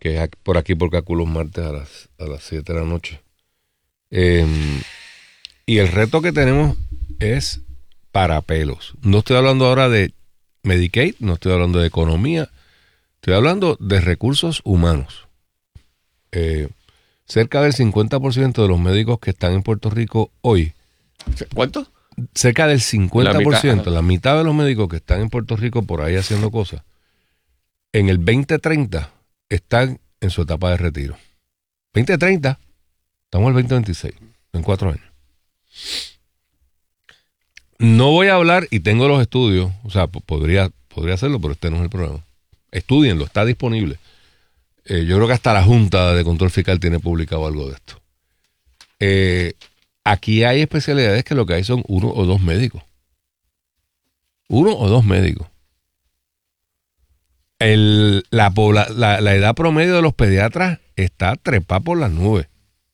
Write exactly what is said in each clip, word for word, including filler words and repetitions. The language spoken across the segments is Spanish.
que es por aquí por Cacu los martes a las, a las siete de la noche. Eh, y el reto que tenemos es para pelos. No estoy hablando ahora de Medicaid, no estoy hablando de economía, estoy hablando de recursos humanos. Eh, cerca del cincuenta por ciento de los médicos que están en Puerto Rico hoy. ¿Cuánto? Cerca del cincuenta por ciento, la mitad, la mitad de los médicos que están en Puerto Rico por ahí haciendo cosas, en el veinte treinta están en su etapa de retiro. veinte treinta, estamos en el veinte veintiséis, en cuatro años. No voy a hablar, y tengo los estudios, o sea, podría, podría hacerlo, pero este no es el problema. Estúdienlo, está disponible. Eh, yo creo que hasta la Junta de Control Fiscal tiene publicado algo de esto. Eh, aquí hay especialidades que lo que hay son uno o dos médicos. Uno o dos médicos. El, la, pobla, la, la edad promedio de los pediatras está trepada por las nubes.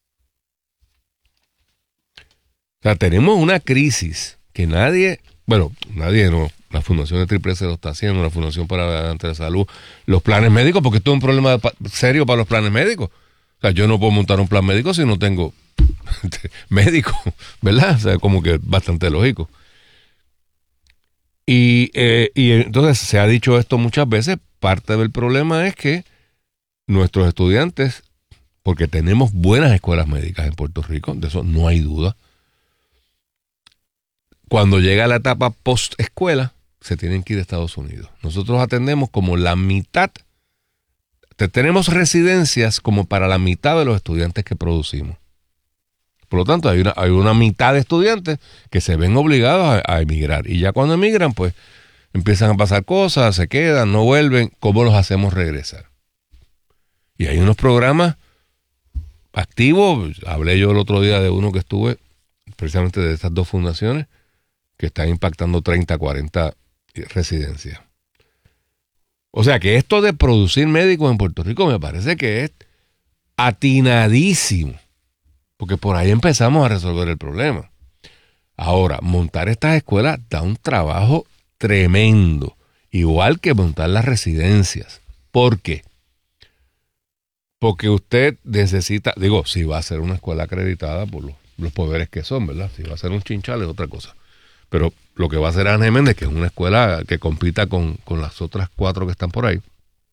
O sea, tenemos una crisis que nadie, bueno, nadie no, la Fundación de Triple S lo está haciendo, la Fundación para la Salud, los planes médicos, porque esto es un problema de, serio para los planes médicos. O sea, yo no puedo montar un plan médico si no tengo médico, ¿verdad? O sea, como que bastante lógico. Y, eh, y entonces se ha dicho esto muchas veces, parte del problema es que nuestros estudiantes, porque tenemos buenas escuelas médicas en Puerto Rico, de eso no hay duda, cuando llega la etapa post-escuela, se tienen que ir a Estados Unidos. Nosotros atendemos como la mitad, tenemos residencias como para la mitad de los estudiantes que producimos. Por lo tanto, hay una, hay una mitad de estudiantes que se ven obligados a, a emigrar. Y ya cuando emigran, pues empiezan a pasar cosas, se quedan, no vuelven. ¿Cómo los hacemos regresar? Y hay unos programas activos. Hablé yo el otro día de uno que estuve, precisamente de estas dos fundaciones, que están impactando treinta, cuarenta residencias. O sea que esto de producir médicos en Puerto Rico me parece que es atinadísimo. Porque por ahí empezamos a resolver el problema. Ahora, montar estas escuelas da un trabajo tremendo. Igual que montar las residencias. ¿Por qué? Porque usted necesita, digo, si va a ser una escuela acreditada por los, los poderes que son, ¿verdad? Si va a ser un chinchal es otra cosa. Pero lo que va a hacer Ana Geméndez, que es una escuela que compita con, con las otras cuatro que están por ahí,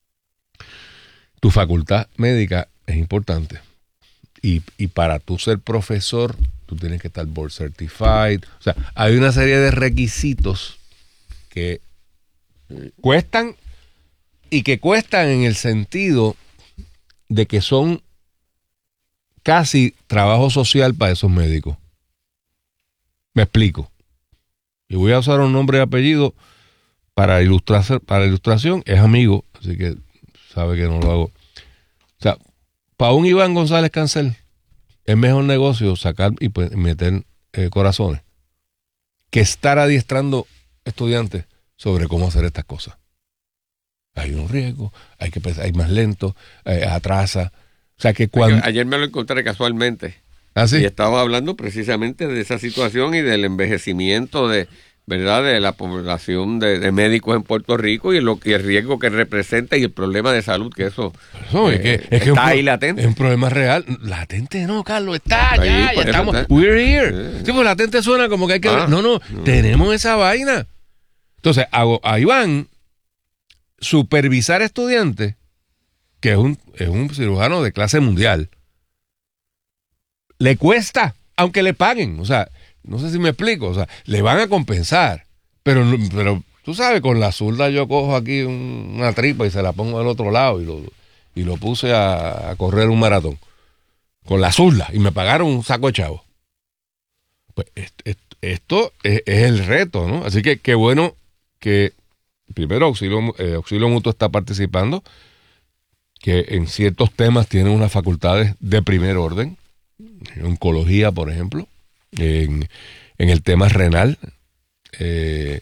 tu facultad médica es importante. Y, y para tú ser profesor, tú tienes que estar board certified. O sea, hay una serie de requisitos que cuestan y que cuestan en el sentido de que son casi trabajo social para esos médicos. Me explico. Y voy a usar un nombre y apellido para ilustrar, para ilustración. Es amigo, así que sabe que no lo hago. O sea, para un Iván González Cancel es mejor negocio sacar y pues, meter eh, corazones que estar adiestrando estudiantes sobre cómo hacer estas cosas. Hay un riesgo, hay que hay más lento, eh, atrasa. O sea que cuando ayer me lo encontré casualmente. ¿Ah, sí? Y estaba hablando precisamente de esa situación y del envejecimiento de, ¿verdad?, de la población de, de médicos en Puerto Rico y, lo, y el riesgo que representa y el problema de salud que eso, no, eh, es que, es está que un, ahí latente. Es un problema real. Latente no, Carlos, está, Está ya, ahí, ya estamos. está. We're here. Sí. Sí, pues latente suena como que hay que... Ah, no, no, no, tenemos esa vaina. Entonces, a, a Iván, supervisar estudiantes, que es un, es un cirujano de clase mundial, le cuesta, aunque le paguen. O sea, no sé si me explico. O sea, le van a compensar. Pero, pero tú sabes, con la zurda yo cojo aquí un, una tripa y se la pongo al otro lado y lo, y lo puse a, a correr un maratón. Con la zurda. Y me pagaron un saco de chavos. Pues esto, esto es, es el reto, ¿no? Así que qué bueno que primero Auxilio, eh, Auxilio Mutuo está participando, que en ciertos temas tiene unas facultades de primer orden. En oncología, por ejemplo, en, en el tema renal. Eh,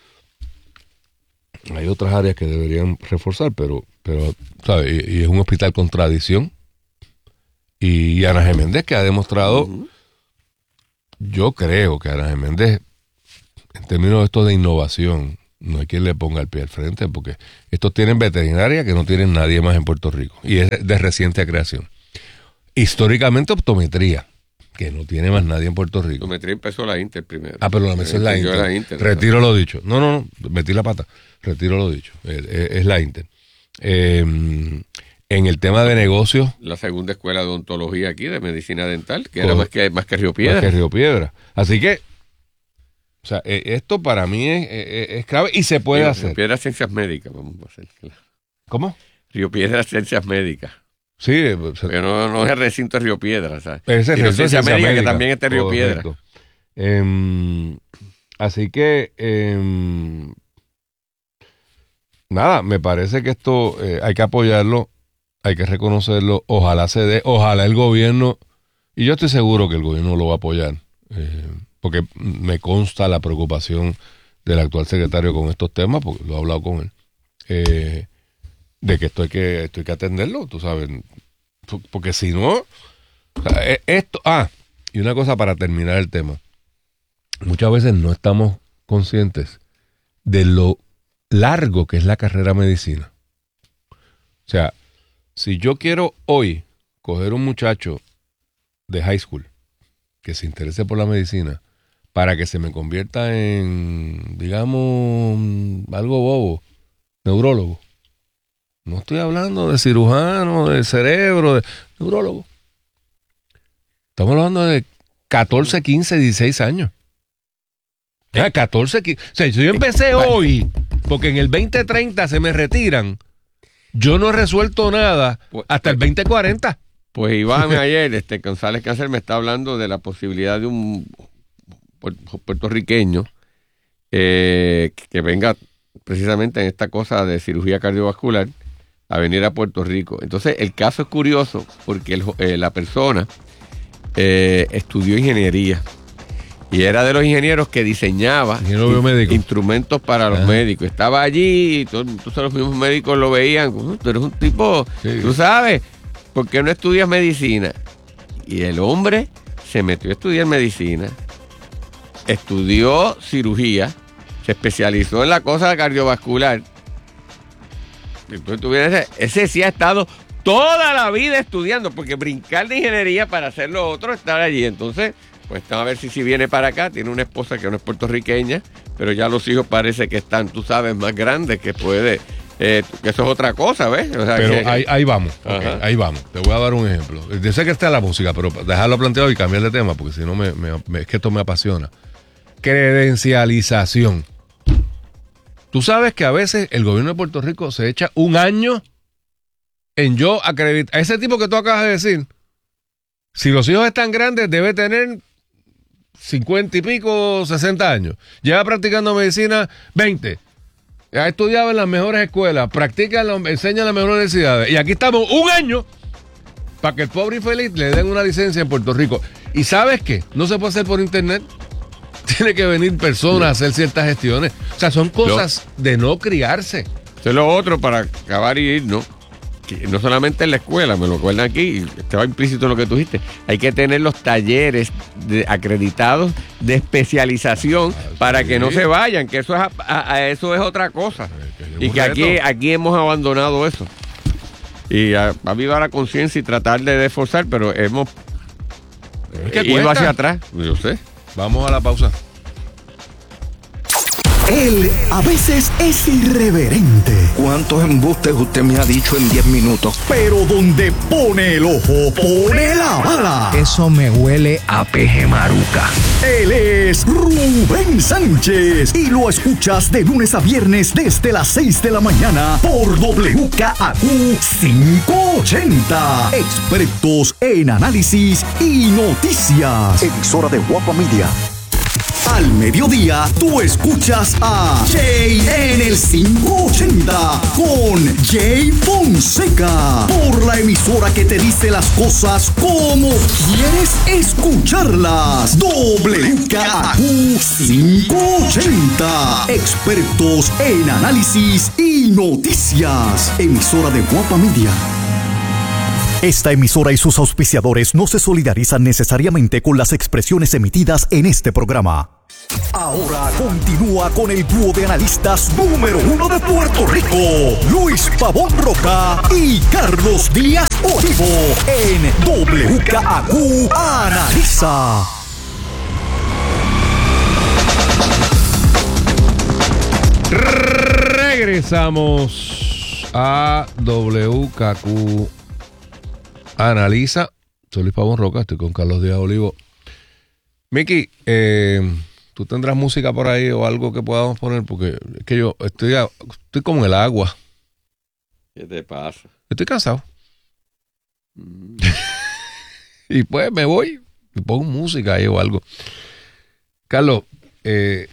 hay otras áreas que deberían reforzar, pero, pero ¿sabes? Y, y es un hospital con tradición. Y, y Ana Geméndez, que ha demostrado, uh-huh. yo creo que Ana Geméndez, en términos de esto de innovación, No hay quien le ponga el pie al frente, porque estos tienen veterinaria que no tienen nadie más en Puerto Rico, y es de reciente creación. Históricamente optometría, que no tiene más nadie en Puerto Rico. Optometría empezó la Inter primero. Ah, pero la empezó es la Inter. la Inter. Retiro ¿no? lo dicho. No, no, no, metí la pata. Retiro lo dicho. Es, es la Inter. Eh, en el tema de negocios. La segunda escuela de odontología aquí, de medicina dental, que era más que, más que Río Piedra. Más que Río Piedra. Así que, o sea, esto para mí es, es, es clave y se puede Río, hacer. Río Piedra Ciencias Médicas, vamos a hacer. ¿Cómo? Río Piedra Ciencias Médicas. Sí. Pero no, no es el recinto de Río Piedra, ¿sabes? Ese es el recinto de Ciencias Médicas, que también está en Río Piedra. Eh, así que, eh, nada, me parece que esto eh, hay que apoyarlo, hay que reconocerlo, ojalá se dé, ojalá el gobierno, y yo estoy seguro que el gobierno lo va a apoyar, eh, porque me consta la preocupación del actual secretario con estos temas, porque lo he hablado con él, eh, de que esto hay que, esto hay que atenderlo, tú sabes, porque si no, o sea, esto, ah, y una cosa para terminar el tema, muchas veces no estamos conscientes de lo largo que es la carrera medicina. O sea, si yo quiero hoy coger un muchacho de high school que se interese por la medicina para que se me convierta en, digamos, algo bobo, neurólogo. No estoy hablando de cirujano, de cerebro, de neurólogo. Estamos hablando de catorce, quince, dieciséis años. Ya, catorce, quince. O sea, si yo empecé hoy, porque en el veinte treinta se me retiran, yo no he resuelto nada hasta el veinte cuarenta. Pues Iván ayer, este González Cáncer me está hablando de la posibilidad de un puertorriqueño eh, que venga precisamente en esta cosa de cirugía cardiovascular a venir a Puerto Rico. Entonces, el caso es curioso porque el, eh, la persona eh, estudió ingeniería y era de los ingenieros que diseñaba in, instrumentos para los Ajá. médicos. Estaba allí y todos, todos los mismos médicos lo veían. Uh, tú eres un tipo, sí. tú sabes, ¿por qué no estudias medicina? Y el hombre se metió a estudiar medicina, estudió cirugía, se especializó en la cosa cardiovascular. Entonces, tú vienes, ese sí ha estado toda la vida estudiando, porque brincar de ingeniería para hacer lo otro, estar allí. Entonces, pues a ver si, si viene para acá. Tiene una esposa que no es puertorriqueña, pero ya los hijos parece que están, tú sabes, más grandes, que puede, eh, que eso es otra cosa, ¿ves? O sea, pero que, ahí, ahí vamos, okay, ahí vamos. Te voy a dar un ejemplo. Yo sé que está la música, pero dejarlo planteado y cambiar de tema, porque si no, me, me, me, es que esto me apasiona. Credencialización. Tú sabes que a veces el gobierno de Puerto Rico se echa un año en yo acreditar. Ese tipo que tú acabas de decir, si los hijos están grandes, debe tener cincuenta y pico, sesenta años. Lleva practicando medicina veinte. Ha estudiado en las mejores escuelas, practica, enseña en las mejores universidades. Y aquí estamos un año para que el pobre infeliz le den una licencia en Puerto Rico. ¿Y sabes qué? No se puede hacer por internet. Tiene que venir personas a hacer ciertas gestiones. O sea, son cosas lo, de no criarse. Eso es lo otro para acabar y ir, ¿no? Que no solamente en la escuela, me lo acuerdan aquí, te va implícito en lo que tú dijiste. Hay que tener los talleres de, acreditados de especialización ah, para sí. que no se vayan, que eso es, a, a, eso es otra cosa. Que y que aquí, aquí hemos abandonado eso. Y a, a viva la conciencia y tratar de esforzar, pero hemos es que ido cuesta. hacia atrás. Yo sé. Vamos a la pausa. Él a veces es irreverente. ¿Cuántos embustes usted me ha dicho en diez minutos? Pero donde pone el ojo, pone la bala. Eso me huele a peje maruca. Él es Rubén Sánchez y lo escuchas de lunes a viernes desde las seis de la mañana por W K A Q quinientos ochenta. Expertos en análisis y noticias. Emisora de Guapa Media. Al mediodía, tú escuchas a Jay en el quinientos ochenta con Jay Fonseca por la emisora que te dice las cosas como quieres escucharlas. W K A Q quinientos ochenta. Expertos en análisis y noticias. Emisora de Guapa Media. Esta emisora y sus auspiciadores no se solidarizan necesariamente con las expresiones emitidas en este programa. Ahora continúa con el dúo de analistas número uno de Puerto Rico, Luis Pavón Roca y Carlos Díaz Olivo, en W K A Q Analiza. Regresamos a W K Q Analiza. Soy Luis Pavón Roca, estoy con Carlos Díaz Olivo. Miki, eh, ¿tú tendrás música por ahí o algo que podamos poner? Porque es que yo estoy, a, estoy como en el agua. ¿Qué te pasa? Estoy cansado. Mm. Y pues me voy y pongo música ahí o algo. Carlos, eh,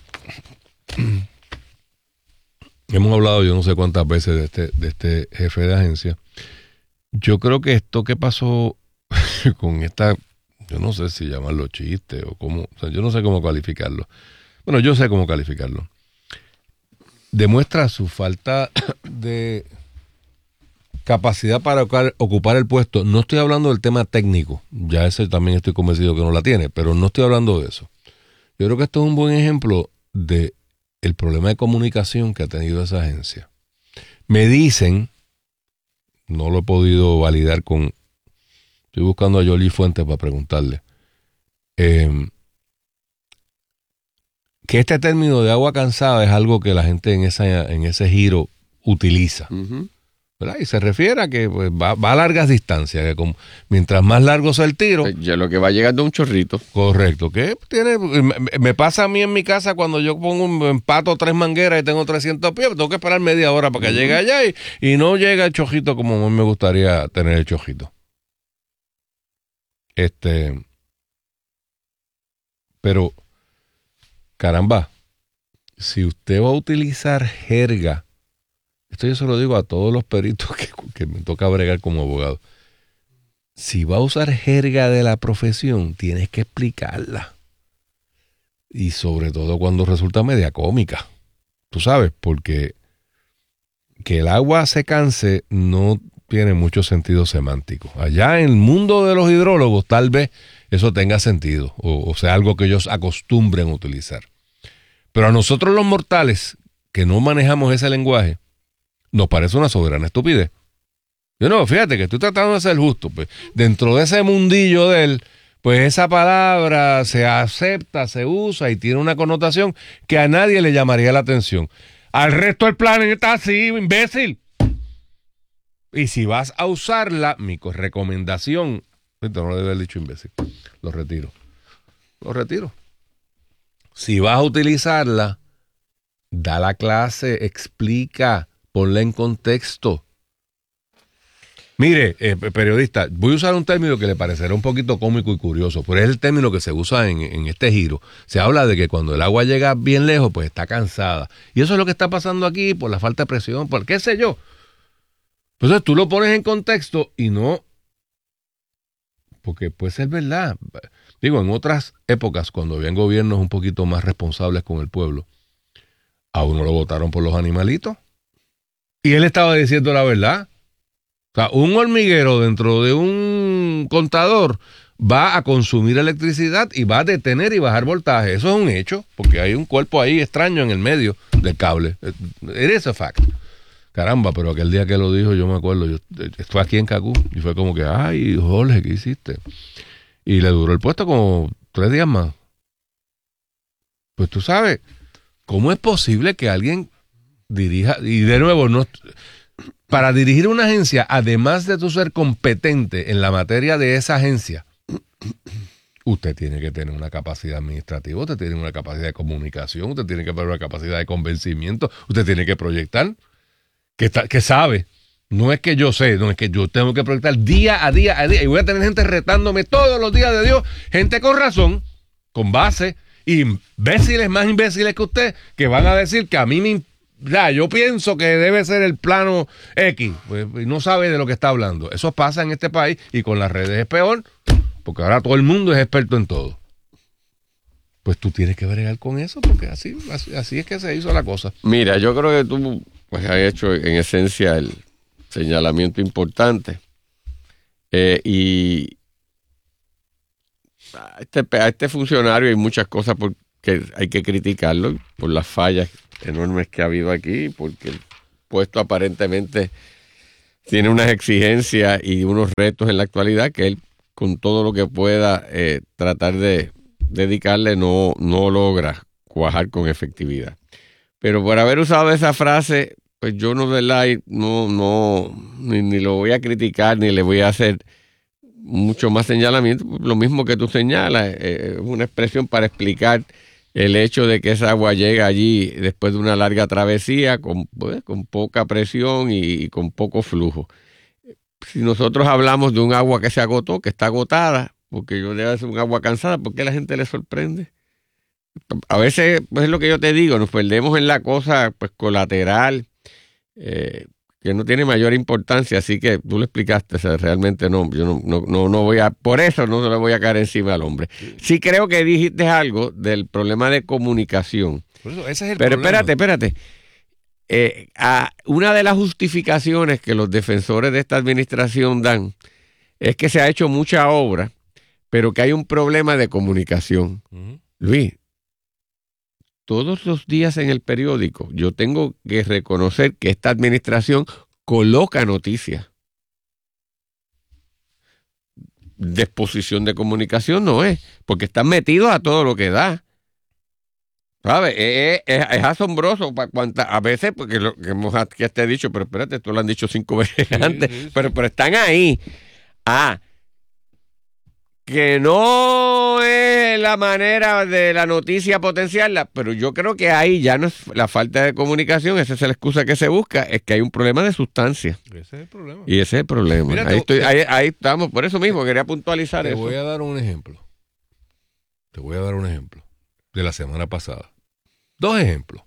hemos hablado yo no sé cuántas veces de este, de este jefe de agencia. Yo creo que esto que pasó con esta, yo no sé si llamarlo chiste o cómo, o sea, yo no sé cómo calificarlo. Bueno, yo sé cómo calificarlo. Demuestra su falta de capacidad para ocupar el puesto. No estoy hablando del tema técnico, ya ese también estoy convencido que no la tiene, pero no estoy hablando de eso. Yo creo que esto es un buen ejemplo de el problema de comunicación que ha tenido esa agencia. Me dicen, no lo he podido validar con, estoy buscando a Yoli Fuentes para preguntarle, eh, que este término de agua cansada es algo que la gente en, esa, en ese giro utiliza. Uh-huh. ¿Verdad? Y se refiere a que pues, va, va a largas distancias, que como, mientras más largo sea el tiro... Ya lo que va llegando es un chorrito. Correcto, que tiene me, me pasa a mí en mi casa cuando yo pongo un empato tres mangueras y tengo trescientos pies, tengo que esperar media hora para que uh-huh. llegue allá y, y no llega el chojito como a mí me gustaría tener el chojito. Este... Pero, caramba, si usted va a utilizar jerga, esto yo se lo digo a todos los peritos que, que me toca bregar como abogado. Si va a usar jerga de la profesión, tienes que explicarla. Y sobre todo cuando resulta media cómica. Tú sabes, porque que el agua se canse no tiene mucho sentido semántico. Allá en el mundo de los hidrólogos tal vez eso tenga sentido, o, o sea, algo que ellos acostumbren a utilizar. Pero a nosotros los mortales, que no manejamos ese lenguaje, nos parece una soberana estupidez. Yo no, fíjate que estoy tratando de ser justo. Pues, dentro de ese mundillo de él, pues esa palabra se acepta, se usa y tiene una connotación que a nadie le llamaría la atención. Al resto del planeta sí, imbécil. Y si vas a usarla, mi recomendación, no le debe haber dicho imbécil, lo retiro. Lo retiro. Si vas a utilizarla, da la clase, explica, ponla en contexto. Mire, eh, periodista, voy a usar un término que le parecerá un poquito cómico y curioso, pero es el término que se usa en, en este giro. Se habla de que cuando el agua llega bien lejos, pues está cansada. Y eso es lo que está pasando aquí por la falta de presión, por qué sé yo. Entonces tú lo pones en contexto y no... Porque puede ser verdad. Digo, en otras épocas, cuando habían gobiernos un poquito más responsables con el pueblo, a uno lo votaron por los animalitos. Y él estaba diciendo la verdad. O sea, un hormiguero dentro de un contador va a consumir electricidad y va a detener y bajar voltaje. Eso es un hecho, porque hay un cuerpo ahí extraño en el medio del cable. It is a fact. Caramba, pero aquel día que lo dijo, yo me acuerdo, yo estuve aquí en Cacú y fue como que, ay, Jorge, ¿qué hiciste? Y le duró el puesto como tres días más. Pues tú sabes, ¿cómo es posible que alguien dirija? Y de nuevo, no, para dirigir una agencia, además de tú ser competente en la materia de esa agencia, usted tiene que tener una capacidad administrativa, usted tiene una capacidad de comunicación, usted tiene que tener una capacidad de convencimiento, usted tiene que proyectar. Que, está, que sabe, no es que yo sé, no es que yo tengo que proyectar día a día a día y voy a tener gente retándome todos los días de Dios, gente con razón, con base, imbéciles más imbéciles que usted, que van a decir que a mí me, ya, yo pienso que debe ser el plano X, pues, y no sabe de lo que está hablando. Eso pasa en este país y con las redes es peor, porque ahora todo el mundo es experto en todo. Pues tú tienes que bregar con eso, porque así, así, así es que se hizo la cosa. Mira, yo creo que tú... pues ha hecho en esencia el señalamiento importante. Eh, y a este, a este funcionario hay muchas cosas por, que hay que criticarlo por las fallas enormes que ha habido aquí, porque el puesto aparentemente tiene unas exigencias y unos retos en la actualidad que él, con todo lo que pueda eh, tratar de dedicarle, no, no logra cuajar con efectividad. Pero por haber usado esa frase, pues yo no, ¿verdad? no, no ni, ni lo voy a criticar, ni le voy a hacer mucho más señalamiento. Lo mismo que tú señalas, es eh, una expresión para explicar el hecho de que esa agua llega allí después de una larga travesía con, pues, con poca presión y, y con poco flujo. Si nosotros hablamos de un agua que se agotó, que está agotada, porque yo debe ser un agua cansada, ¿por qué a la gente le sorprende? A veces, pues es lo que yo te digo, nos perdemos en la cosa pues colateral, eh, que no tiene mayor importancia, así que tú lo explicaste, o sea, realmente no, yo no, no, no, no voy a, por eso no le voy a caer encima al hombre. Sí creo que dijiste algo del problema de comunicación. Por eso, ese es el Pero problema. espérate, espérate. Eh, a una de las justificaciones que los defensores de esta administración dan es que se ha hecho mucha obra, pero que hay un problema de comunicación. Uh-huh. Luis, todos los días en el periódico yo tengo que reconocer que esta administración coloca noticias. Disposición de comunicación no es, porque están metidos a todo lo que da. ¿Sabes? Es, es, es asombroso para cuántas, a veces, porque lo que hemos aquí te he dicho, pero espérate, esto lo han dicho cinco veces Sí, antes, sí, sí. Pero, pero están ahí. Ah, que no es la manera de la noticia potenciarla, pero yo creo que ahí ya no es la falta de comunicación, esa es la excusa que se busca, es que hay un problema de sustancia. Ese es el problema. Y ese es el problema. Mira, ahí, te- estoy, ahí, ahí estamos, por eso mismo quería puntualizar Te eso. voy a dar un ejemplo. Te voy a dar un ejemplo de la semana pasada. Dos ejemplos.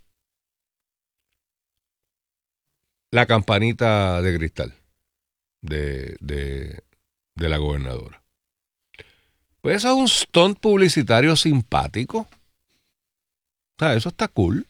La campanita de cristal de, de, de la gobernadora. Pues eso es un stunt publicitario simpático. O sea, eso está cool.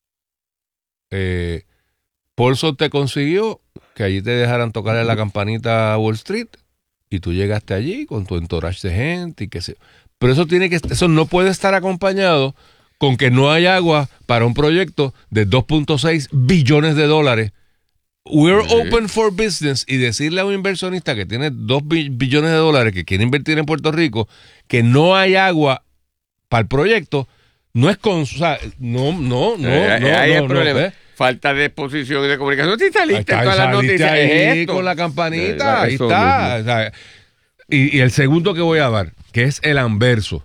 Eh, Paulson te consiguió que allí te dejaran tocarle la campanita a Wall Street y tú llegaste allí con tu entourage de gente y qué sé yo. Pero eso tiene que, eso no puede estar acompañado con que no hay agua para un proyecto de dos punto seis billones de dólares. We're Sí. open for business, y decirle a un inversionista que tiene dos billones de dólares que quiere invertir en Puerto Rico que no hay agua para el proyecto, no es con, o sea, no, no, no, Eh, no, ahí no, el no, problema. ¿ves? Falta de exposición y de comunicación. Sí, saliste Ahí está, en todas las saliste noticias. ahí Es esto. con la campanita, Eh, ahí eso está. mismo. O sea, y, y el segundo que voy a dar, que es el anverso.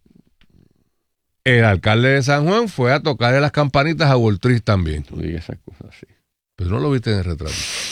El alcalde de San Juan fue a tocarle las campanitas a Wall Street también. No digas esas cosas así. Pero no lo viste en el retrato.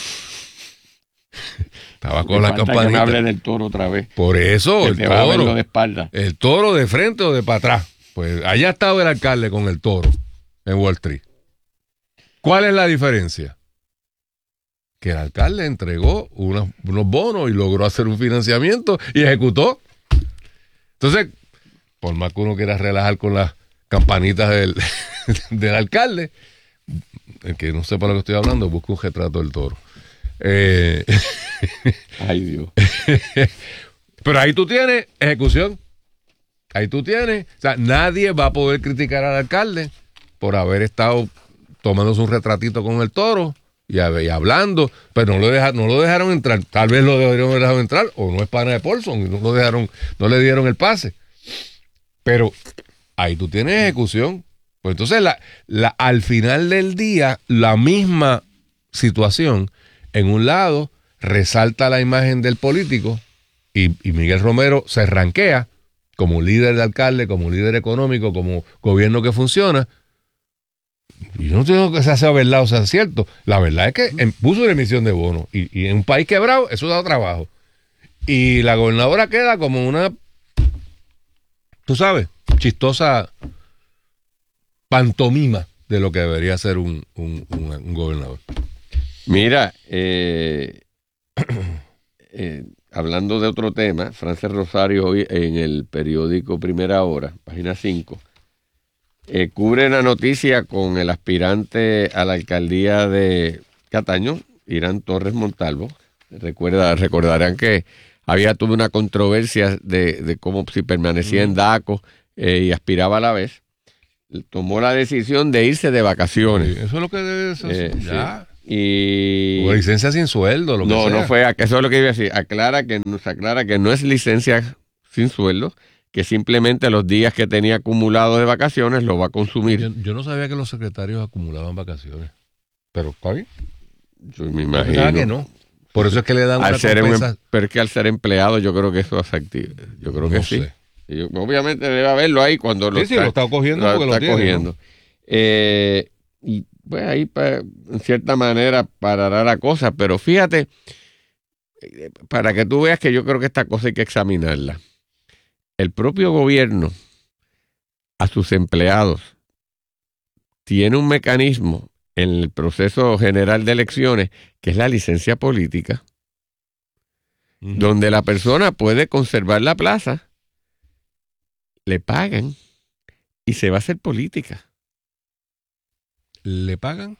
Estaba Me con la falta que me hable campanita. del toro otra vez. Por eso, Que el te va a verlo toro. de espalda. El toro de frente o de para atrás. Pues allá estaba el alcalde con el toro en Wall Street. ¿Cuál es la diferencia? Que el alcalde entregó unos, unos bonos y logró hacer un financiamiento y ejecutó. Entonces, por más que uno quiera relajar con las campanitas del, del alcalde, el que no sepa lo que estoy hablando, busca un retrato del toro. Eh, Ay, Dios. pero ahí tú tienes ejecución. Ahí tú tienes. O sea, nadie va a poder criticar al alcalde por haber estado tomándose un retratito con el toro y, y hablando, pero no lo, deja, no lo dejaron entrar. Tal vez lo deberían haber dejado entrar, o no es pana de Paulson y no lo dejaron, no le dieron el pase. Pero ahí tú tienes ejecución. Pues entonces, la, la, al final del día, la misma situación, en un lado, resalta la imagen del político y, y Miguel Romero se ranquea como líder de alcalde, como líder económico, como gobierno que funciona. Y yo no digo que sea verdad o sea cierto. La verdad es que en, puso una emisión de bonos y, y en un país quebrado eso da trabajo. Y la gobernadora queda como una, tú sabes, chistosa pantomima de lo que debería ser un, un, un, un gobernador. Mira, eh, eh, hablando de otro tema, Frances Rosario hoy en el periódico Primera Hora, página cinco, eh, cubre la noticia con el aspirante a la alcaldía de Cataño, Irán Torres Montalvo. Recuerda, recordarán que había toda una controversia de, de cómo si permanecía mm. en DACO eh, y aspiraba a la vez, tomó la decisión de irse de vacaciones. Sí, eso es lo que debe ser. Eh, ya. Sí. Y... O licencia sin sueldo, lo que No, sea. no fue, eso es lo que iba a decir. Aclara que, nos aclara que no es licencia sin sueldo, que simplemente los días que tenía acumulados de vacaciones los va a consumir. Yo, yo no sabía que los secretarios acumulaban vacaciones. Pero está bien. Yo me imagino. que no. Por eso es que le dan al una ser compensa... un, Pero es que al ser empleado yo creo que eso es activo. Yo creo que no sí. Sé. Y yo, obviamente debe haberlo ahí cuando sí, lo, sí, está, lo está cogiendo lo porque está lo tiene, cogiendo. ¿No? Eh, y pues ahí pa, en cierta manera parará la cosa. Pero fíjate, para que tú veas que yo creo que esta cosa hay que examinarla. El propio gobierno a sus empleados tiene un mecanismo en el proceso general de elecciones que es la licencia política, uh-huh. donde la persona puede conservar la plaza, le pagan y se va a hacer política. ¿Le pagan?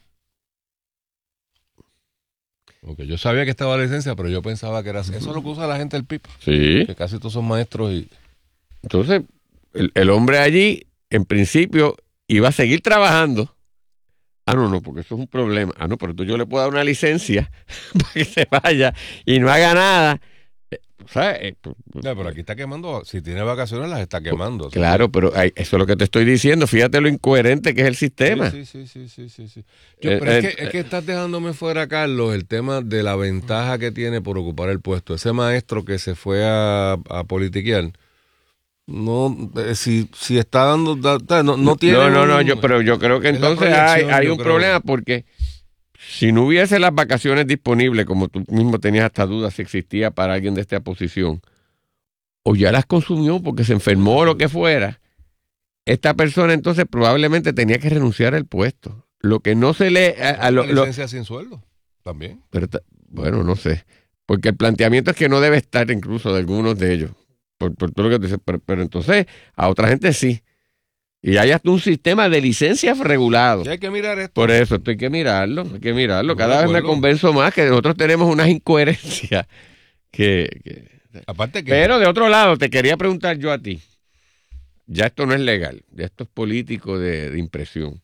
Okay, yo sabía que estaba la licencia, pero yo pensaba que era eso. Eso es lo que usa la gente del P I B. Sí. Que casi todos son maestros y... Entonces, el, el hombre allí, en principio, iba a seguir trabajando. Ah, no, no, porque eso es un problema. Ah, no, pero entonces yo le puedo dar una licencia para que se vaya y no haga nada. ¿Sabes? No, pero aquí está quemando, si tiene vacaciones las está quemando. Claro, pero hay, eso es lo que te estoy diciendo. Fíjate lo incoherente que es el sistema. Sí, sí, sí, sí, sí, sí. Yo, eh, pero eh, es, que, es que estás dejándome fuera, Carlos, el tema de la ventaja que tiene por ocupar el puesto. Ese maestro que se fue a, a politiquear, no, eh, si, si está dando, da, no, no tiene... No, no, no, yo, pero yo creo que entonces hay, hay un creo. problema porque... Si no hubiese las vacaciones disponibles, como tú mismo tenías hasta dudas si existía para alguien de esta posición, o ya las consumió porque se enfermó o lo que fuera, esta persona entonces probablemente tenía que renunciar al puesto. Lo que no se le... A, a lo, licencia lo, sin sueldo, también. Pero, bueno, no sé. Porque el planteamiento es que no debe estar incluso de algunos de ellos. Por, por todo lo que te dice. Pero, pero entonces a otra gente sí. Y hay hasta un sistema de licencias regulado. Y hay que mirar esto. Por eso esto hay que mirarlo, hay que mirarlo. Cada vez me convenzo más que nosotros tenemos unas incoherencias. Que, que... Aparte que... Pero de otro lado, te quería preguntar yo a ti. Ya esto no es legal, ya esto es político de, de impresión.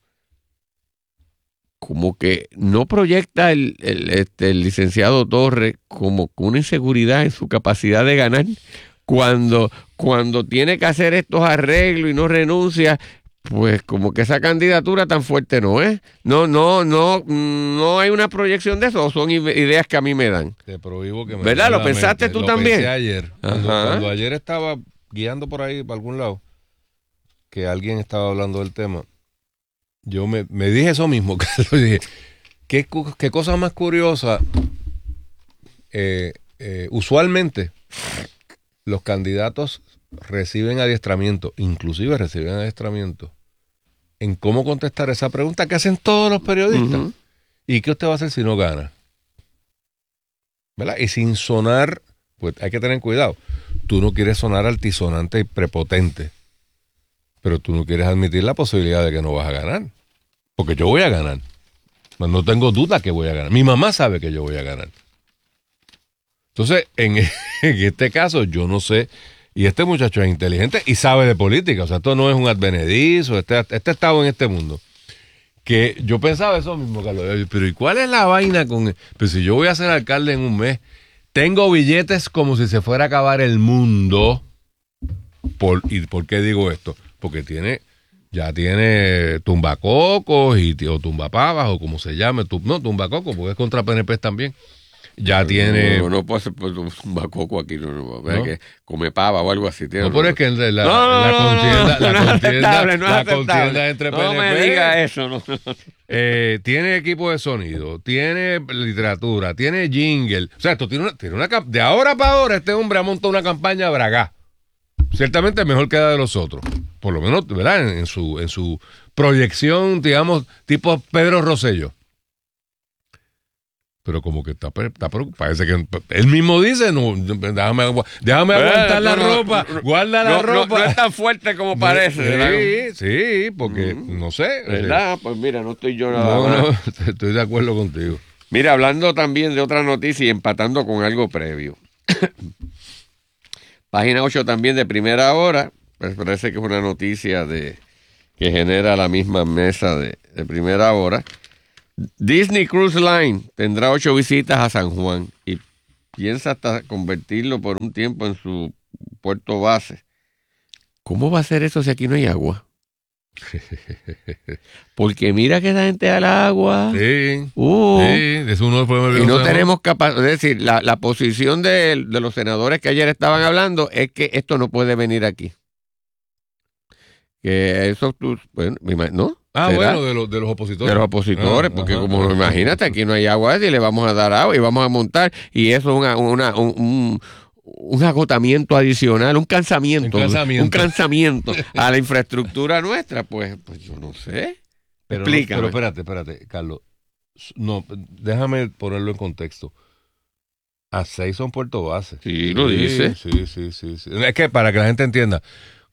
Como que no proyecta el, el, este, el licenciado Torres como una inseguridad en su capacidad de ganar. Cuando, cuando tiene que hacer estos arreglos y no renuncia, pues como que esa candidatura tan fuerte no es. No, no, no, no hay una proyección de eso, o son ideas que a mí me dan. Te prohíbo que me... ¿Verdad? ¿Lo pensaste tú lo también? Pensé ayer. Cuando, cuando ayer estaba guiando por ahí, para algún lado, que alguien estaba hablando del tema, yo me, me dije eso mismo, Carlos, dije, ¿qué, qué cosa más curiosa? Eh, eh, usualmente... Los candidatos reciben adiestramiento, inclusive reciben adiestramiento, en cómo contestar esa pregunta que hacen todos los periodistas. Uh-huh. ¿Y qué usted va a hacer si no gana? ¿Verdad? Y sin sonar, pues hay que tener cuidado. Tú no quieres sonar altisonante y prepotente, pero tú no quieres admitir la posibilidad de que no vas a ganar. Porque yo voy a ganar. No tengo duda que voy a ganar. Mi mamá sabe que yo voy a ganar. Entonces, en, en este caso, yo no sé, y este muchacho es inteligente y sabe de política, o sea, esto no es un advenedizo, este, este estado en este mundo, que yo pensaba eso mismo, Carlos, pero ¿y cuál es la vaina con...? Pues si yo voy a ser alcalde en un mes, tengo billetes como si se fuera a acabar el mundo, por, ¿y por qué digo esto? Porque tiene... Ya tiene tumbacocos y, o tumbapavas o como se llame, tu, no, tumbacocos, porque es contra P N P también. Ya no, tiene... No, no puede ser tumbacoco aquí, no, no, ¿no? Que come pava o algo así. Tiene, no, pero es que la, la, no, la contienda, no, la no, contienda, no la contienda entre no P N P... No me diga eso, no. Eh, tiene equipo de sonido, tiene literatura, tiene jingle. O sea, esto tiene una... Tiene una de ahora para ahora este hombre ha montado una campaña bragá. Ciertamente mejor que la de los otros. Por lo menos, ¿verdad? En, en su en su proyección, digamos, tipo Pedro Rosselló. Pero como que está, está preocupado. Parece que él mismo dice, no, déjame, déjame aguantar la no, ropa, no, guarda la no, ropa. No, no es tan fuerte como parece. Sí, sí, porque mm, no sé. ¿Verdad? Pues mira, no estoy yo nada no, más. No, estoy de acuerdo contigo. Mira, hablando también de otra noticia y empatando con algo previo. Página ocho también de Primera Hora, pues parece que es una noticia de que genera la misma mesa de, de Primera Hora. Disney Cruise Line tendrá ocho visitas a San Juan y piensa hasta convertirlo por un tiempo en su puerto base. ¿Cómo va a ser eso si aquí no hay agua? Porque mira que esa gente da la agua. Sí, Uh, sí, es uno de los problemas. y no tenemos capacidad, es decir, la, la posición de, de los senadores que ayer estaban hablando es que esto no puede venir aquí. Que eso, tú, bueno, ¿no? Ah, ¿Será? bueno, de los, de los opositores. De los opositores, Ah, porque ajá, como ajá, imagínate, aquí no hay agua y le vamos a dar agua y vamos a montar, y eso es una, una, un, un, un agotamiento adicional, un cansamiento, Un cansamiento. un cansamiento a la infraestructura nuestra, pues, pues yo no sé. Pero, no, Explícame. pero espérate, espérate, Carlos. No, déjame ponerlo en contexto. A seis son puerto base. Sí, lo dice. Sí, sí, sí, sí. Es que para que la gente entienda,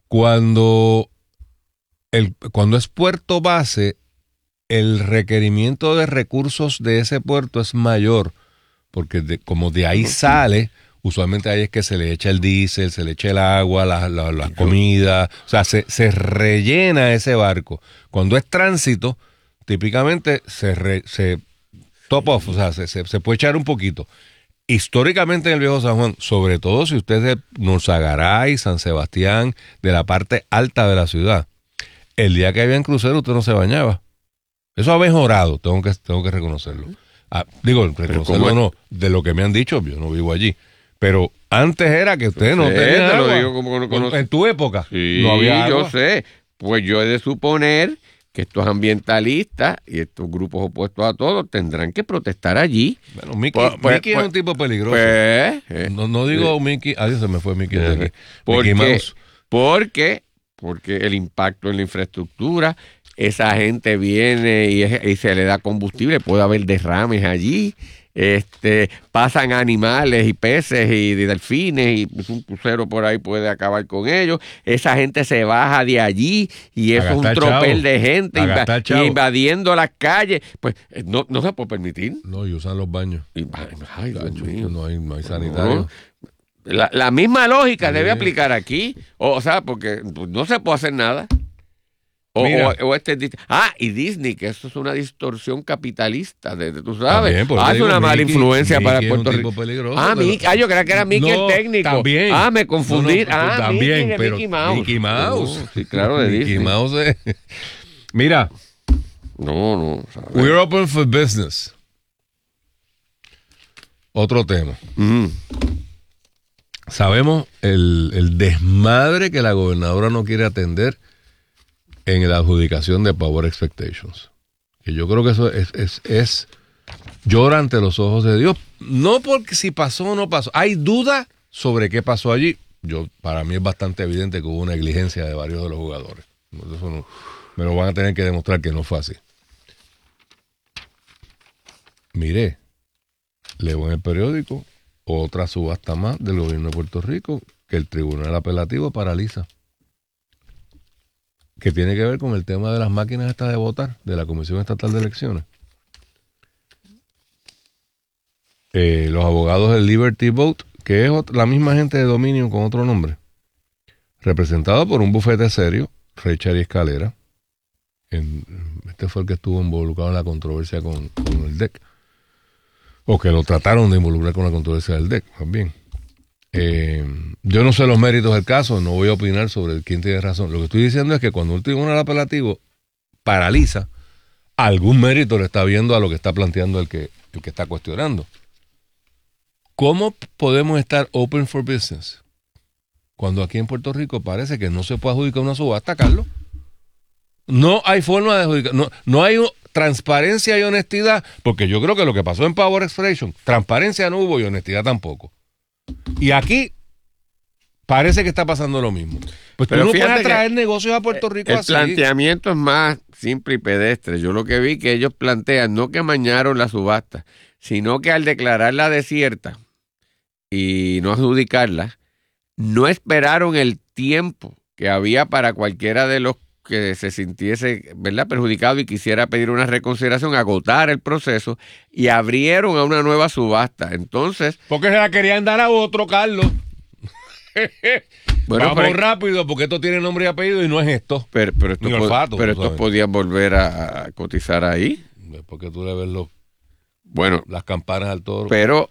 cuando, el, cuando es puerto base, el requerimiento de recursos de ese puerto es mayor, porque de, como de ahí sale, usualmente ahí es que se le echa el diésel, se le echa el agua, la, la, la comida, o sea, se, se rellena ese barco. Cuando es tránsito, típicamente se, re, se top off, o sea, se, se, se puede echar un poquito. Históricamente en el Viejo San Juan, sobre todo si usted es de Norzagaray, San Sebastián, de la parte alta de la ciudad, el día que había en crucero usted no se bañaba. Eso ha mejorado, tengo que, tengo que reconocerlo. Ah, digo, reconocerlo no, de lo que me han dicho, yo no vivo allí. Pero antes era que usted no sé, tenía te lo agua. digo como no conoce. En tu época Sí, no había agua. yo sé. Pues yo he de suponer que estos ambientalistas y estos grupos opuestos a todos tendrán que protestar allí. Bueno, Mickey, Pues, pues, Mickey pues, es un tipo peligroso. Pues, eh, no, no digo eh, Mickey, adiós, se me fue Mickey de aquí. porque, Mickey Mouse. porque, porque el impacto en la infraestructura, esa gente viene y, es- y se le da combustible, puede haber derrames allí, este, pasan animales y peces y delfines y pues, un crucero por ahí puede acabar con ellos, esa gente se baja de allí y A eso es un gastar tropel chavo. de gente A inva- gastar chavo. invadiendo las calles, pues eh, no, no se puede permitir. No, y usan los baños. Y- ay, Dios Chacho, mío. no hay, no hay sanitario. La, la misma lógica Sí. debe aplicar aquí. O, o sea, porque no se puede hacer nada. O, Mira. o- o este, dis- ah, y Disney, que eso es una distorsión capitalista, de, de- tú sabes. También, por eso Hace digo, una mala Mickey- influencia para Mickey es un Puerto tipo Rico. peligroso, Ah, pero- Mickey, ah, yo creía que era Mickey No, el técnico. también. Ah, me confundí. No, no, ah, también, Mickey de pero Mickey Mouse. Mickey Mouse. Oh, sí, claro, de Mickey Disney. Mouse es- Mira, No, no. ¿sabes? we're open for business. Otro tema. Mm. Sabemos el, el desmadre que la gobernadora no quiere atender en la adjudicación de Power Expectations. Que yo creo que eso es, es, es llora ante los ojos de Dios. No porque si pasó o no pasó. Hay duda sobre qué pasó allí. Yo, para mí es bastante evidente que hubo una negligencia de varios de los jugadores. Eso no, me lo van a tener que demostrar que no fue así. Mire, leo en el periódico otra subasta más del gobierno de Puerto Rico que el Tribunal Apelativo paraliza. Que tiene que ver con el tema de las máquinas estas de votar de la Comisión Estatal de Elecciones. Eh, los abogados del Liberty Vote, que es otra, la misma gente de Dominion con otro nombre, representado por un bufete serio, Richard y Escalera. En, este fue el que estuvo involucrado en la controversia con, con el D E C. O que lo trataron de involucrar con la controversia del D E C, más bien. Eh, yo no sé los méritos del caso, no voy a opinar sobre quién tiene razón. Lo que estoy diciendo es que cuando un tribunal apelativo paraliza, algún mérito le está viendo a lo que está planteando el que, el que está cuestionando. ¿Cómo podemos estar open for business cuando aquí en Puerto Rico parece que no se puede adjudicar una subasta, Carlos? No hay forma de adjudicar, no, no hay transparencia y honestidad, porque yo creo que lo que pasó en Power Expression, transparencia no hubo y honestidad tampoco. Y aquí parece que está pasando lo mismo. Pues Pero tú no fíjate puedes que traer negocios a Puerto Rico El así. planteamiento es más simple y pedestre. Yo lo que vi que ellos plantean, no que amañaron la subasta, sino que al declararla desierta y no adjudicarla, no esperaron el tiempo que había para cualquiera de los que se sintiese, ¿verdad?, perjudicado y quisiera pedir una reconsideración, agotar el proceso y abrieron a una nueva subasta. Entonces, Porque se la querían dar a otro, Carlos. Bueno, vamos pero- rápido porque esto tiene nombre y apellido y no es esto. Pero, pero estos, Ni po- olfato, pero tú estos sabes. podían volver a, a cotizar ahí. Después que tú le ves los, Bueno, las campanas al toro. pero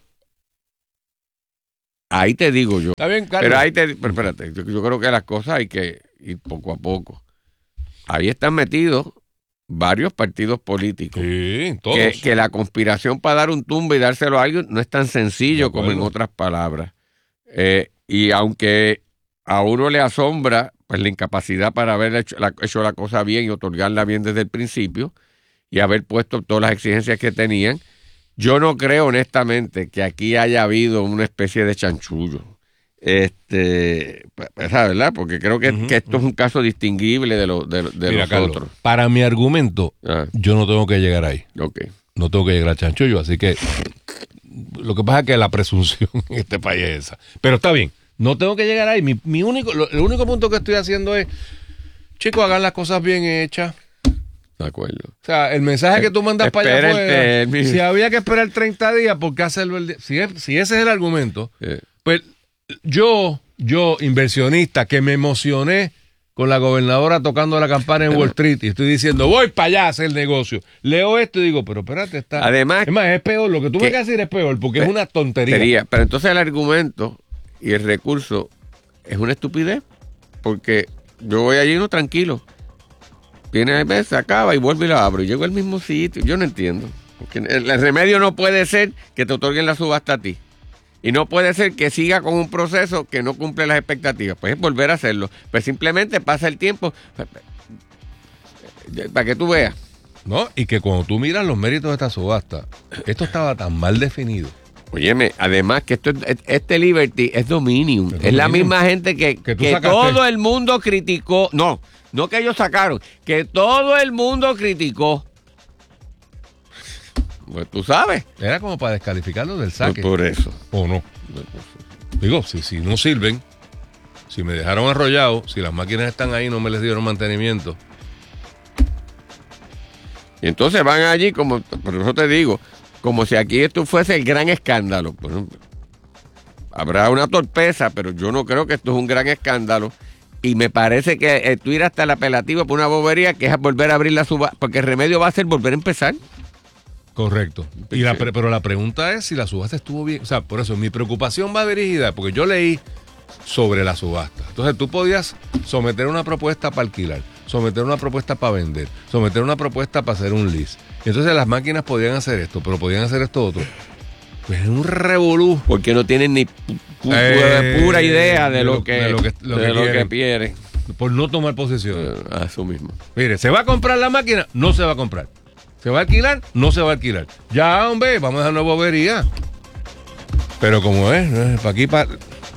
ahí te digo yo. Está bien, Carlos. Pero ahí te, pero espérate, yo, yo creo que las cosas hay que ir poco a poco. Ahí están metidos varios partidos políticos. Sí, todos. Que, que la conspiración para dar un tumbo y dárselo a alguien no es tan sencillo De acuerdo. como en otras palabras. Eh, y aunque a uno le asombra pues la incapacidad para haber hecho la, hecho la cosa bien y otorgarla bien desde el principio y haber puesto todas las exigencias que tenían, yo no creo honestamente que aquí haya habido una especie de chanchullo. Este, esa verdad, porque creo que, Ujú, que esto es un caso distinguible de, lo, de, de Mira, los Carlos, otros. para mi argumento, Ah, yo no tengo que llegar ahí. ok. No tengo que llegar al chanchullo, así que lo que pasa es que la presunción en este país es esa. Pero está bien, no tengo que llegar ahí. Mi, mi único, lo- el único punto que estoy haciendo es, chicos, hagan las cosas bien hechas. De acuerdo. O sea, el mensaje que tú mandas para allá Espera el afuera, término. si había que esperar treinta días, ¿por qué hacerlo el día? Si, es- si ese es el argumento, Eh, pues yo, yo, inversionista, que me emocioné con la gobernadora tocando la campana en Wall Street y estoy diciendo, voy para allá a hacer negocio. Leo esto y digo, pero espérate, está... Además- es más, es peor, lo que tú me ¿Qué? acabas de decir es peor, porque es una tontería. Sería, pero entonces el argumento y el recurso es una estupidez, porque yo voy allí no tranquilo. Viene, ve, se acaba y vuelvo y la abro y llego al mismo sitio. Yo no entiendo. Porque el, el remedio no puede ser que te otorguen la subasta a ti. Y no puede ser que siga con un proceso que no cumple las expectativas. Pues es volver a hacerlo. Pues simplemente pasa el tiempo para que tú veas. ¿No? Y que cuando tú miras los méritos de esta subasta, esto estaba tan mal definido. Óyeme, además que esto, es- este Liberty es Dominium. Es Es la Dominium. misma gente que, Que tú que sacaste. todo el mundo criticó. No, no que ellos sacaron, que todo el mundo criticó. Pues tú sabes. Era como para descalificarlo del saque. Por eso. ¿O no? Digo, si, si no sirven, si me dejaron arrollado, si las máquinas están ahí y no me les dieron mantenimiento. Y entonces van allí, como, por eso te digo, como si aquí esto fuese el gran escándalo. Bueno, habrá una torpeza, pero yo no creo que esto es un gran escándalo. Y me parece que eh, tú ir hasta el apelativo por una bobería que es volver a abrir la suba, porque el remedio va a ser volver a empezar. Correcto. Y la pre- pero la pregunta es si la subasta estuvo bien. O sea, por eso mi preocupación va dirigida, porque yo leí sobre la subasta. Entonces tú podías someter una propuesta para alquilar, someter una propuesta para vender, someter una propuesta para hacer un lease. Y entonces las máquinas podían hacer esto, pero podían hacer esto otro. Pues es un revolú. Porque no tienen ni pu- pu- Eh, pura idea de, de lo, lo- que, de lo que- lo de que lo que quieren. quieren. Por no tomar posición. Eh, a eso mismo. Mire, ¿se va a comprar la máquina? No se va a comprar. ¿Se va a alquilar? No se va a alquilar. Ya, hombre, vamos a dejar una bobería. Pero como es, para aquí, para...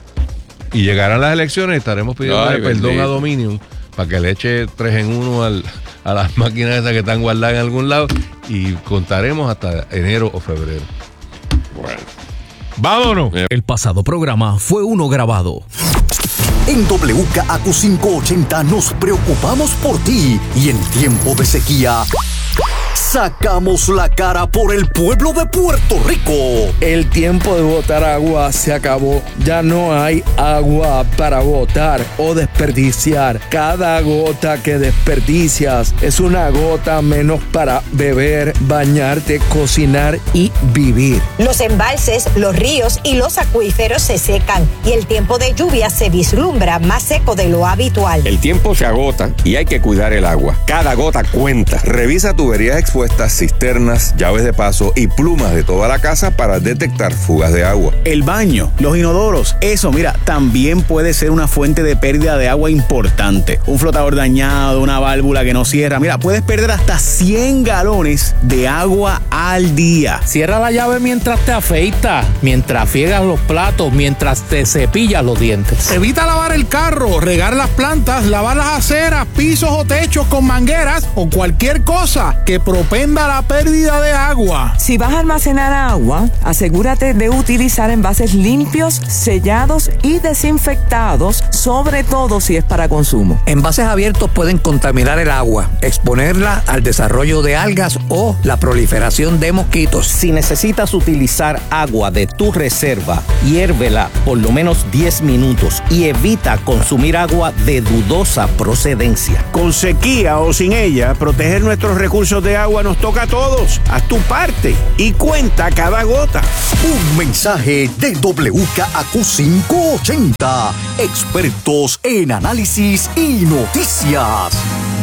Y llegarán las elecciones y estaremos pidiendo Ay, perdón bendito. a Dominium para que le eche tres en uno al, a las máquinas esas que están guardadas en algún lado y contaremos hasta enero o febrero. Bueno. ¡Vámonos! El pasado programa fue uno grabado. En W K A Q quinientos ochenta nos preocupamos por ti y en tiempo de sequía sacamos la cara por el pueblo de Puerto Rico. El tiempo de botar agua se acabó. Ya no hay agua para botar o desperdiciar. Cada gota que desperdicias es una gota menos para beber, bañarte, cocinar y vivir. Los embalses, los ríos y los acuíferos se secan y el tiempo de lluvia se vislumbra más seco de lo habitual. El tiempo se agota y hay que cuidar el agua. Cada gota cuenta. Revisa tuberías expuestas, cisternas, llaves de paso y plumas de toda la casa para detectar fugas de agua. El baño, los inodoros, eso, mira, también puede ser una fuente de pérdida de agua importante. Un flotador dañado, una válvula que no cierra. Mira, puedes perder hasta cien galones de agua al día. Cierra la llave mientras te afeitas, mientras friegas los platos, mientras te cepillas los dientes. Evita la lavar el carro, regar las plantas, lavar las aceras, pisos o techos con mangueras o cualquier cosa que propenda la pérdida de agua. Si vas a almacenar agua, asegúrate de utilizar envases limpios, sellados y desinfectados, sobre todo si es para consumo. Envases abiertos pueden contaminar el agua, exponerla al desarrollo de algas o la proliferación de mosquitos. Si necesitas utilizar agua de tu reserva, hiérvela por lo menos diez minutos y evita consumir agua de dudosa procedencia. Con sequía o sin ella, proteger nuestros recursos de agua nos toca a todos. Haz tu parte y cuenta cada gota. Un mensaje de W K A Q quinientos ochenta, expertos en análisis y noticias.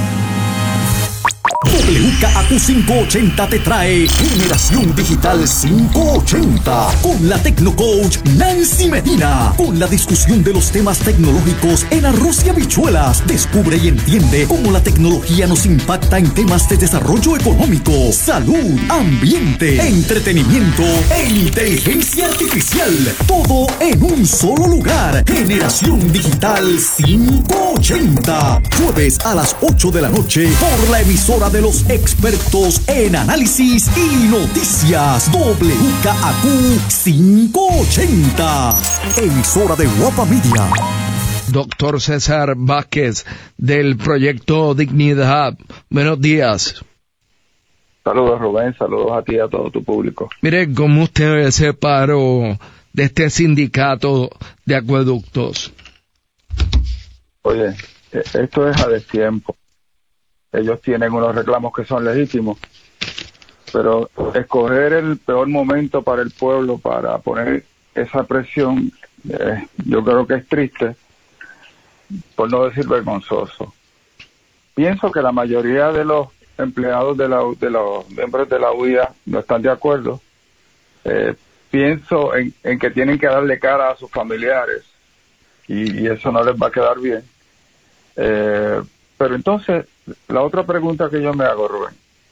W K A Q quinientos ochenta te trae Generación Digital quinientos ochenta con la Tecnocoach Nancy Medina, con la discusión de los temas tecnológicos en arroz y habichuelas. Descubre y entiende cómo la tecnología nos impacta en temas de desarrollo económico, salud, ambiente, entretenimiento e inteligencia artificial. Todo en un solo lugar. Generación Digital quinientos ochenta. Jueves a las ocho de la noche por la emisora de los expertos en análisis y noticias. W K A Q quinientos ochenta. Emisora de Guapa Media. Doctor César Vázquez, del Proyecto Dignidad. Buenos días. Saludos, Rubén. Saludos a ti y a todo tu público. Mire, ¿cómo usted ve ese paro de este sindicato de acueductos? Oye, esto es a destiempo. Ellos tienen unos reclamos que son legítimos, pero escoger el peor momento para el pueblo para poner esa presión, eh, yo creo que es triste, por no decir vergonzoso. Pienso que la mayoría de los empleados de, la, de los miembros de la U I A no están de acuerdo. Eh, pienso en, en que tienen que darle cara a sus familiares y, y eso no les va a quedar bien. Eh, pero entonces, la otra pregunta que yo me hago, Rubén,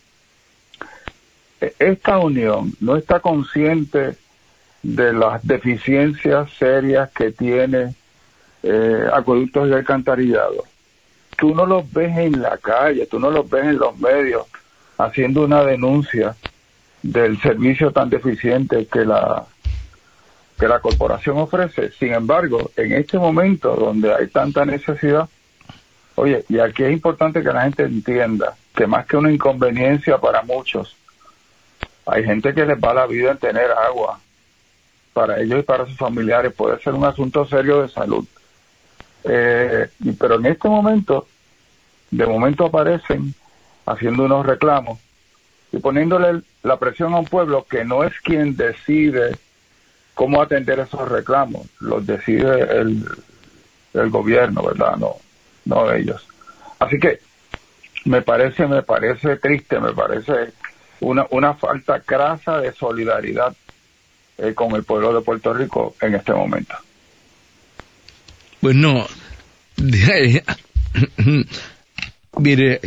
¿esta unión no está consciente de las deficiencias serias que tiene eh, Acueductos y Alcantarillado? Tú no los ves en la calle, tú no los ves en los medios haciendo una denuncia del servicio tan deficiente que la que la corporación ofrece. Sin embargo, en este momento donde hay tanta necesidad, oye, y aquí es importante que la gente entienda que más que una inconveniencia para muchos, hay gente que les va la vida en tener agua. Para ellos y para sus familiares puede ser un asunto serio de salud. Eh, pero en este momento, de momento aparecen haciendo unos reclamos y poniéndole la presión a un pueblo que no es quien decide cómo atender esos reclamos, los decide el, el gobierno, ¿verdad? No. no ellos. Así que me parece, me parece triste, me parece una, una falta crasa de solidaridad eh, con el pueblo de Puerto Rico en este momento. Bueno, de, mire,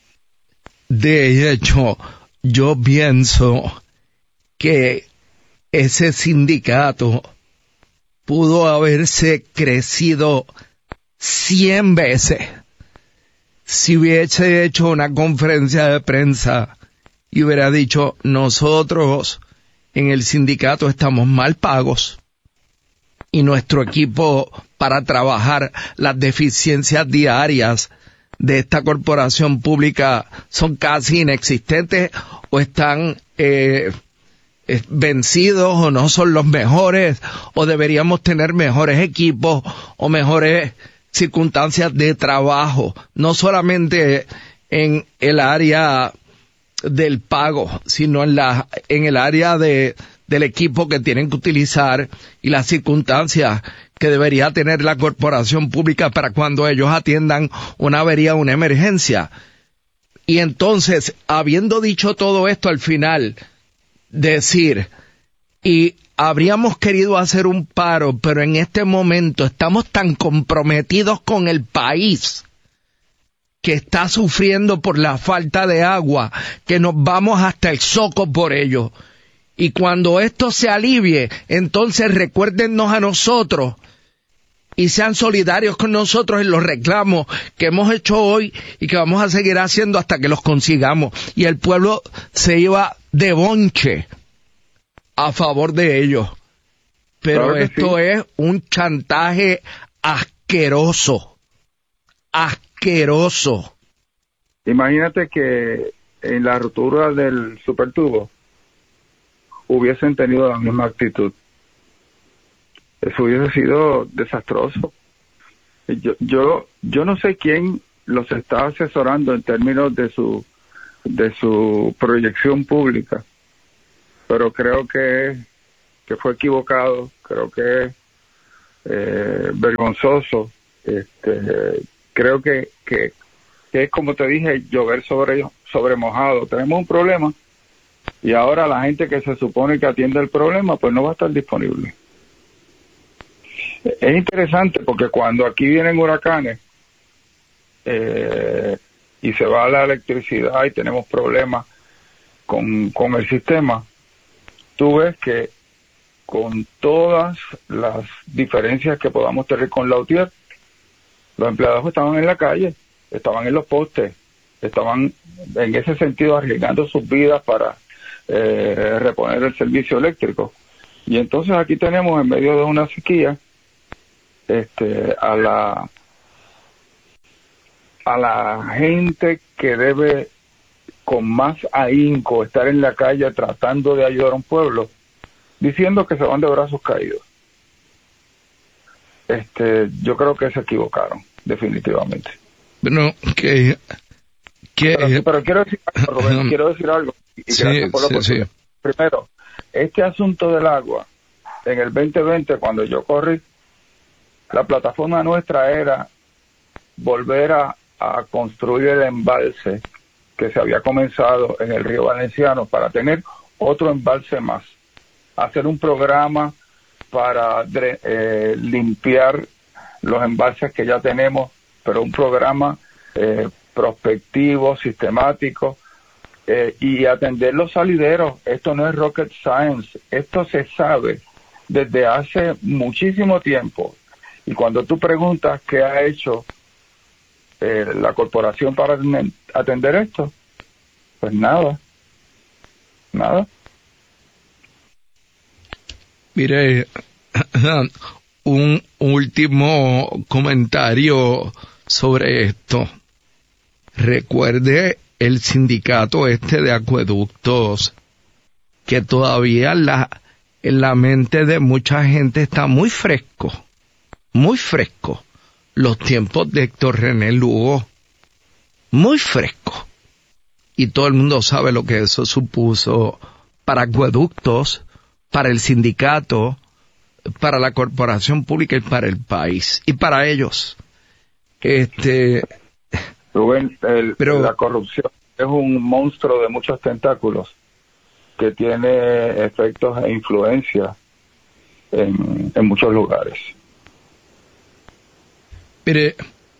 de hecho, yo pienso que ese sindicato pudo haberse crecido cien veces si hubiese hecho una conferencia de prensa y hubiera dicho: nosotros en el sindicato estamos mal pagos y nuestro equipo para trabajar las deficiencias diarias de esta corporación pública son casi inexistentes o están eh, eh, vencidos o no son los mejores o deberíamos tener mejores equipos o mejores circunstancias de trabajo, no solamente en el área del pago, sino en la en el área de del equipo que tienen que utilizar y las circunstancias que debería tener la corporación pública para cuando ellos atiendan una avería o una emergencia. Y entonces, habiendo dicho todo esto al final, decir, y habríamos querido hacer un paro, pero en este momento estamos tan comprometidos con el país que está sufriendo por la falta de agua, que nos vamos hasta el zoco por ello. Y cuando esto se alivie, entonces recuérdennos a nosotros y sean solidarios con nosotros en los reclamos que hemos hecho hoy y que vamos a seguir haciendo hasta que los consigamos. Y el pueblo se iba de bonche a favor de ellos. Pero Claro que esto sí. es un chantaje asqueroso. Asqueroso. Imagínate que en la ruptura del supertubo hubiesen tenido la misma actitud. Eso hubiese sido desastroso. Yo, yo, yo no sé quién los está asesorando en términos de su, de su proyección pública, pero creo que, que fue equivocado, creo que es eh, vergonzoso. Este, creo que, que, que es como te dije, llover sobre, sobre mojado. Tenemos un problema y ahora la gente que se supone que atiende el problema pues no va a estar disponible. Es interesante porque cuando aquí vienen huracanes eh, y se va la electricidad y tenemos problemas con, con el sistema, tú ves que con todas las diferencias que podamos tener con Lautier, los empleados estaban en la calle, estaban en los postes, estaban en ese sentido arriesgando sus vidas para eh, reponer el servicio eléctrico. Y entonces aquí tenemos en medio de una sequía este a la a la gente que debe con más ahínco estar en la calle tratando de ayudar a un pueblo, diciendo que se van de brazos caídos. Este, yo creo que se equivocaron, definitivamente. Bueno, que... que pero, pero quiero decir algo, Rubén, quiero decir algo. Y sí, gracias por la sí, oportunidad. sí. Primero, este asunto del agua, en el veinte veinte, cuando yo corrí, la plataforma nuestra era volver a, a construir el embalse que se había comenzado en el río Valenciano para tener otro embalse más, hacer un programa para eh, limpiar los embalses que ya tenemos, pero un programa eh, prospectivo, sistemático, eh, y atender los salideros. Esto no es rocket science, esto se sabe desde hace muchísimo tiempo. Y cuando tú preguntas qué ha hecho eh, la corporación para atender esto, pues nada, nada. Mire, un último comentario sobre esto. Recuerde el sindicato este de acueductos, que todavía la, en la mente de mucha gente está muy fresco, muy fresco. Los tiempos de Héctor René Lugo, muy fresco. Y todo el mundo sabe lo que eso supuso para acueductos, para el sindicato, para la corporación pública y para el país. Y para ellos. Este... Rubén, el, pero, la corrupción es un monstruo de muchos tentáculos que tiene efectos e influencia en, en muchos lugares. Mire,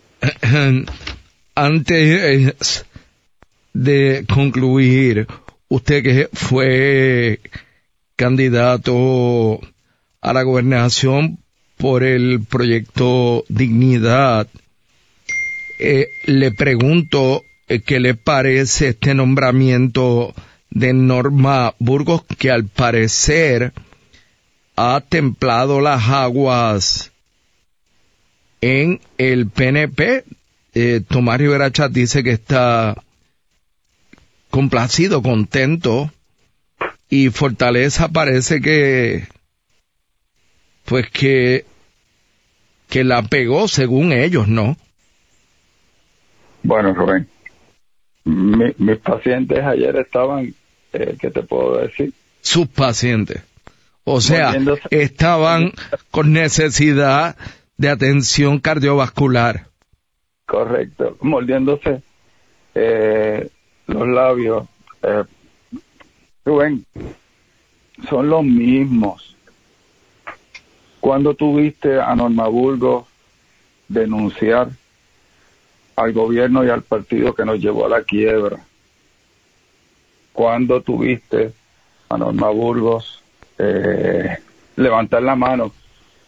antes de concluir, usted que fue candidato a la gobernación por el proyecto Dignidad, eh, le pregunto eh, qué le parece este nombramiento de Norma Burgos, que al parecer ha templado las aguas en el P N P. eh, Tomás Rivera Chatz dice que está complacido, contento, y Fortaleza parece que pues que que la pegó según ellos, ¿no? Bueno, Rubén, mi, mis pacientes ayer estaban, eh, ¿qué te puedo decir? Sus pacientes, o sea, Mordiéndose. estaban con necesidad de atención cardiovascular. Correcto, mordiéndose eh, los labios. Eh, Rubén, son los mismos. Cuando tuviste a Norma Burgos denunciar al gobierno y al partido que nos llevó a la quiebra, cuando tuviste a Norma Burgos eh, levantar la mano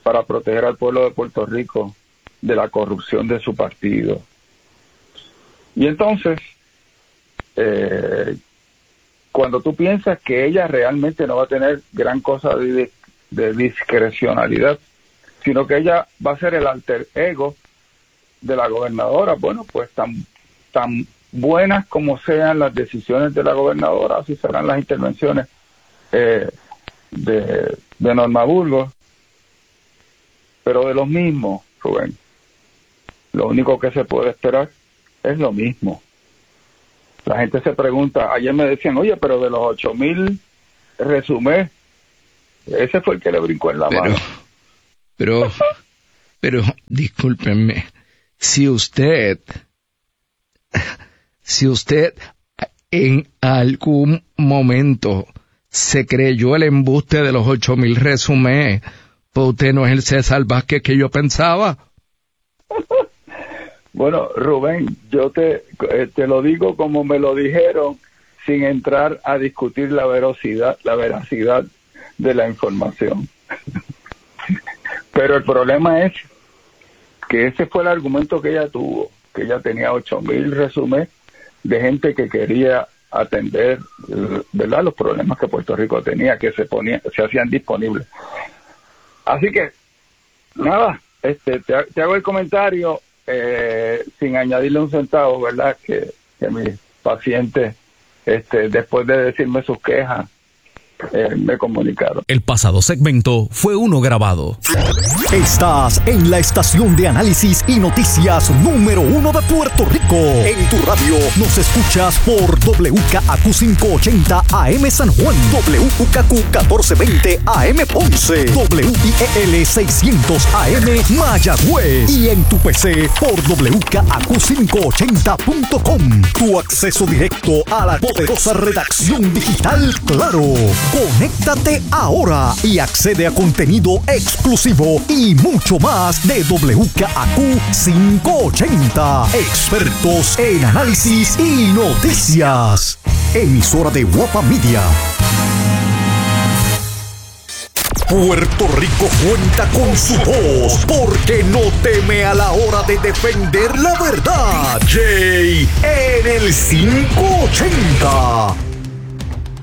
para proteger al pueblo de Puerto Rico de la corrupción de su partido. Y entonces, eh, cuando tú piensas que ella realmente no va a tener gran cosa de, de discrecionalidad, sino que ella va a ser el alter ego de la gobernadora, bueno, pues tan, tan buenas como sean las decisiones de la gobernadora, así serán las intervenciones eh, de, de Norma Burgos, pero de los mismos, Rubén, lo único que se puede esperar es lo mismo. La gente se pregunta, ayer me decían, oye, pero de los ocho mil resumés, ese fue el que le brincó en la pero, mano. Pero, pero, discúlpenme, si usted, si usted en algún momento se creyó el embuste de los ocho mil resumés, pues usted no es el César Vázquez que yo pensaba. Bueno, Rubén, yo te, te lo digo como me lo dijeron, sin entrar a discutir la veracidad, la veracidad de la información. Pero el problema es que ese fue el argumento que ella tuvo, que ella tenía ocho mil resúmenes de gente que quería atender, ¿verdad?, los problemas que Puerto Rico tenía, que se ponían, se hacían disponibles. Así que, nada, este, te, te hago el comentario eh, sin añadirle un centavo, ¿verdad?, que, que mis pacientes, este, después de decirme sus quejas, Eh, me comunicaron. El pasado segmento fue uno grabado. Estás en la estación de análisis y noticias número uno de Puerto Rico. En tu radio nos escuchas por W K A Q quinientos ochenta A M San Juan, W U K Q catorce veinte A M Ponce, W I E L seiscientos A M Mayagüez y en tu P C por W K A Q quinientos ochenta punto com. Tu acceso directo a la poderosa redacción digital Claro. Conéctate ahora y accede a contenido exclusivo y mucho más de W K A Q quinientos ochenta. Expertos en análisis y noticias. Emisora de Guapa Media. Puerto Rico cuenta con su voz porque no teme a la hora de defender la verdad. Jay en el quinientos ochenta.